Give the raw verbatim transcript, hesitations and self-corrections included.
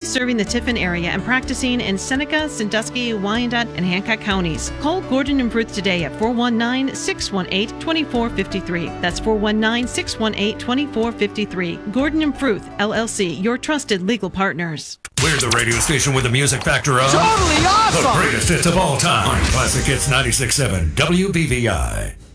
serving the Tiffin area and practicing in Seneca, Sandusky, Wyandotte, and Hancock counties. Call Gordon and Fruth today at four one nine, six one eight, two four five three. That's four one nine, six one eight, two four five three. Gordon and Fruth, L L C, your trusted legal partners. We're the radio station with the music factor of totally awesome. The greatest hits of all time on Classic Hits ninety-six point seven W B V I.